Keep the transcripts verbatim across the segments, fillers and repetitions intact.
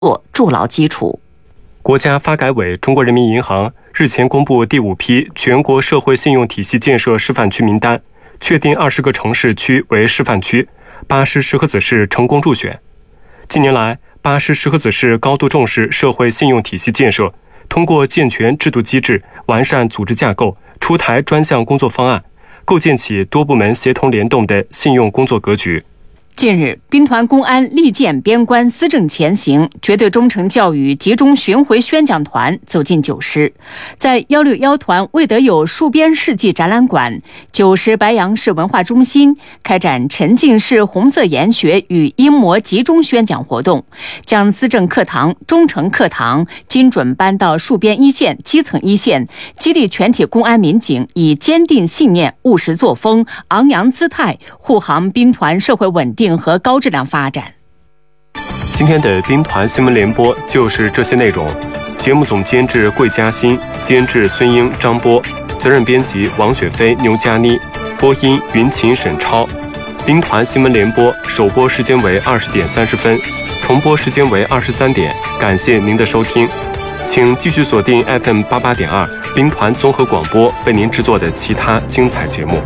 筑牢基础。 国家发改委、中国人民银行日前公布第五批全国社会信用体系建设示范区名单，确定二十个城市区为示范区，巴师石河子市成功入选。近年来，巴师石河子市高度重视社会信用体系建设，通过健全制度机制、完善组织架构，出台专项工作方案，构建起多部门协同联动的信用工作格局。 近日，兵团公安利剑边关思政前行绝对忠诚教育集中巡回宣讲团走进九师，在一六一团魏德友戍边事迹展览馆、九师白杨市文化中心开展沉浸式红色研学与英模集中宣讲活动，将思政课堂、忠诚课堂精准搬到戍边一线、基层一线，激励全体公安民警以坚定信念、务实作风、昂扬姿态护航兵团社会稳定和高质量发展。 今天的兵团新闻联播就是这些内容。节目总监制桂嘉欣，监制孙英、张波，责任编辑王雪飞、牛佳妮，播音云琴、沈超。兵团新闻联播首播时间为二十点三十分，重播时间为二十三点。感谢您的收听，请继续锁定 F M 八八点二兵团综合广播为您制作的其他精彩节目。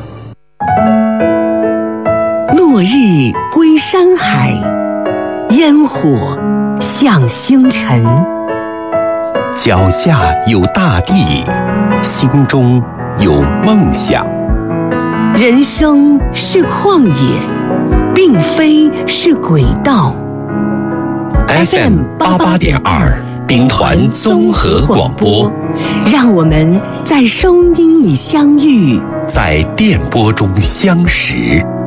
落日归山海，烟火向星辰。 脚下有大地，心中有梦想。 人生是旷野，并非是轨道。 F M 八八点二兵团综合广播， 让我们在声音里相遇， 在电波中相识。